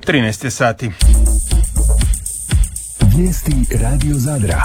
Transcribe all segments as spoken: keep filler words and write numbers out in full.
trinaest je sati. Vijesti Radio Zadra.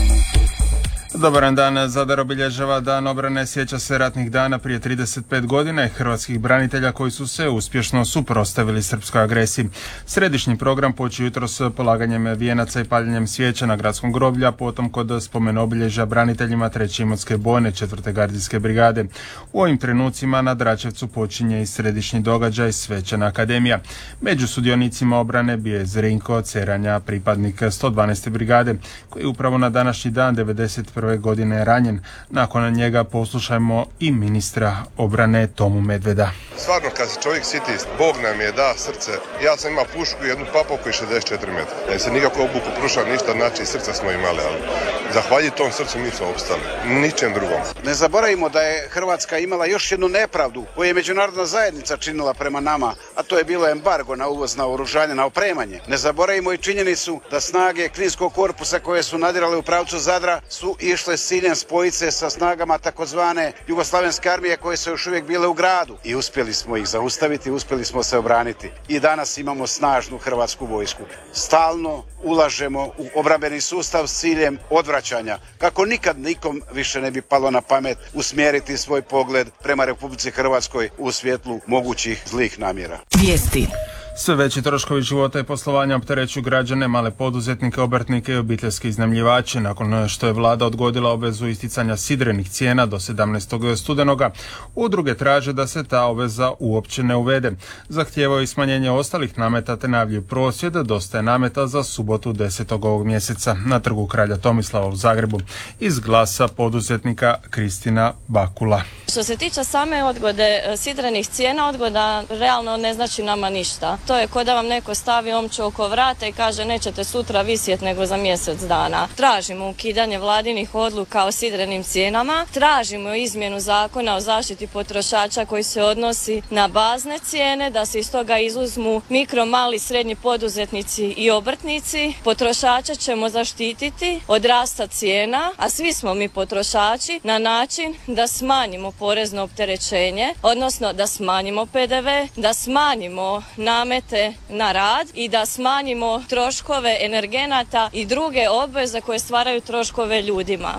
Dobaran dan. Zadar obilježava dan obrane, sjeća se ratnih dana prije trideset pet godina i hrvatskih branitelja koji su se uspješno suprotstavili srpskoj agresiji. Središnji program počeo jutros s polaganjem vijenaca i paljenjem svijeća na gradskom groblju, a potom kod spomen obilježja braniteljima treće imotske bojne četvrte gardijske brigade. U ovim trenucima na Dračevcu počinje i središnji događaj Svečana akademija. Među sudionicima obrane bio je Zrinko Ceranja, pripadnik sto dvanaeste brigade, koji upravo na današnji dan devedeset prve godine je ranjen. Nakon njega poslušajmo i ministra obrane Tomu Medveda. Stvarno, kad se čovjek siti, Bog nam je da srce. Ja sam imao pušku i jednu papovku i šezdeset četiri metra. Ne se nikako obuku prušao ništa, znači srca smo imali, ali zahvalji tom srcu mi smo opstali. Ničem drugom. Ne zaboravimo da je Hrvatska imala još jednu nepravdu koju je međunarodna zajednica činila prema nama, a to je bilo embargo na uvoz naoružanja, na opremanje. Ne zaboravimo i činjenicu da snage Kninskog korpusa koje su nadirale u pravcu Zadra su išle s ciljem spojiti se sa snagama takozvane Jugoslavenske armije koje su još uvijek bile u gradu. I uspjeli smo ih zaustaviti, uspjeli smo se obraniti. I danas imamo snažnu hrvatsku vojsku. Stalno ulažemo u obrambeni sustav s ciljem odvraćanja. Kako nikad nikom više ne bi palo na pamet usmjeriti svoj pogled prema Republici Hrvatskoj u svjetlu mogućih zlih namjera. Vijesti. Sve veći troškovi života i poslovanja opterećuju građane, male poduzetnike, obrtnike i obiteljske iznajmljivače. Nakon što je vlada odgodila obvezu isticanja sidrenih cijena do sedamnaestog studenoga, udruge traže da se ta obveza uopće ne uvede. Zahtijevaju i smanjenje ostalih nameta te najavljuju prosvjed Dosta je nameta za subotu desetog ovog mjeseca na Trgu kralja Tomislava u Zagrebu. Iz Glasa poduzetnika Kristina Bakula. Što se tiče same odgode sidrenih cijena, odgoda realno ne znači nama ništa. To je ko da vam neko stavi omču oko vrata i kaže nećete sutra visjeti nego za mjesec dana. Tražimo ukidanje vladinih odluka o sidrenim cijenama, tražimo izmjenu zakona o zaštiti potrošača koji se odnosi na bazne cijene, da se iz toga izuzmu mikro, mali, srednji poduzetnici i obrtnici. Potrošače ćemo zaštititi od rasta cijena, a svi smo mi potrošači, na način da smanjimo porezno opterećenje, odnosno da smanjimo pe de ve, da smanjimo namete na rad i da smanjimo troškove energenata i druge obveze koje stvaraju troškove ljudima.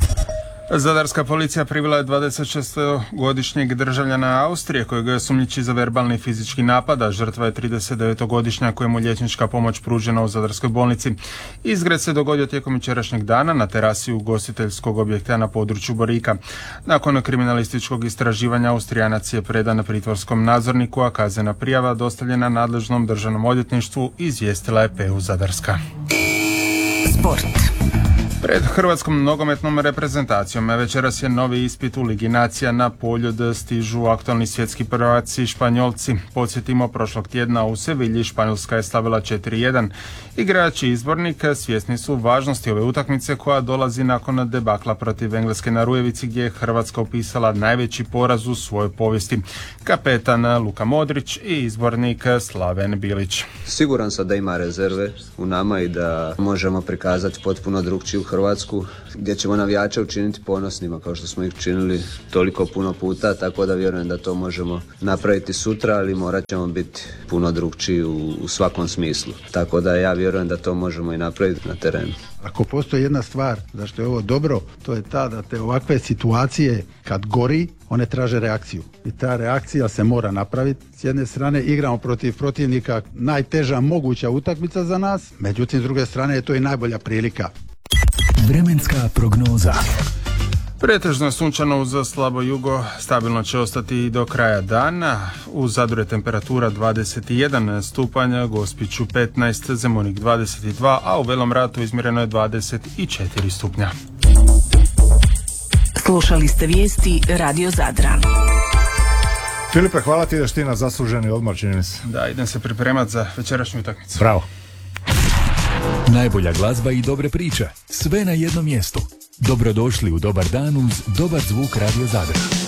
Zadarska policija privela je dvadesetšestogodišnjeg državljana Austrije kojeg je osumnjiči za verbalni i fizički napad, a žrtva je tridesetdevetogodišnjak kojemu je liječnička pomoć pružena u Zadarskoj bolnici. Izgred se dogodio tijekom jučerašnjeg dana na terasi ugostiteljskog objekta na području Borika. Nakon kriminalističkog istraživanja Austrijanac je predan pritvorskom nadzorniku, a kaznena prijava dostavljena nadležnom državnom odvjetništvu, izvijestila je pe u Zadarska. Sport. Pred hrvatskom nogometnom reprezentacijom večeras je novi ispit u Ligi nacija. Na polju D stižu aktualni svjetski prvaci Španjolci. Podsjetimo, prošlog tjedna u Sevilji Španjolska je slavila četiri jedan. Igrači izbornik svjesni su važnosti ove utakmice koja dolazi nakon debakla protiv Engleske na Rujevici gdje je Hrvatska upisala najveći poraz u svojoj povijesti. Kapetan Luka Modrić i izbornik Slaven Bilić. Siguran sam da ima rezerve u nama i da možemo prikazati potpuno drugčiju Hrvatsku, gdje ćemo navijače učiniti ponosnima kao što smo ih činili toliko puno puta, tako da vjerujem da to možemo napraviti sutra, ali morat ćemo biti puno drugčiji u, u svakom smislu. Tako da ja vjerujem da to možemo i napraviti na terenu. Ako postoji jedna stvar zašto je ovo dobro, to je ta da te ovakve situacije kad gori, one traže reakciju. I ta reakcija se mora napraviti. S jedne strane igramo protiv protivnika, najteža moguća utakmica za nas, međutim s druge strane je to i najbolja prilika. Vremenska prognoza. Pretežno je sunčano uz slabo jugo, stabilno će ostati i do kraja dana. U Zadru je temperatura dvadeset jedan stupanj, Gospiću petnaest, Zemunik dvadeset dva, a u Velom Ratu izmjereno je dvadeset četiri stupnja. Slušali ste vijesti Radio Zadra. Filipe, hvala ti, ideš ti na zasluženi odmor, čini mi se. Da, idem se pripremati za večerašnju utakmicu. Bravo. Najbolja glazba i dobre priče, sve na jednom mjestu. Dobrodošli u Dobar dan uz dobar zvuk Radio Zadra.